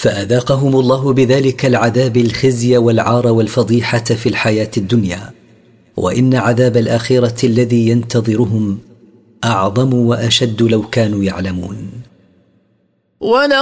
فأذاقهم الله بذلك العذاب الخزي والعار والفضيحة في الحياة الدنيا، وإن عذاب الآخرة الذي ينتظرهم أعظم وأشد لو كانوا يعلمون.